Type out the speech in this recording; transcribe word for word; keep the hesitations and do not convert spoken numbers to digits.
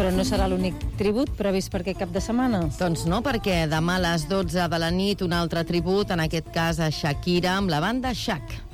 Però no serà l'únic tribut previst per aquest cap de setmana? Doncs no, perquè demà a les dotze de la nit un altre tribut, en aquest cas a Shakira, amb la banda Shak.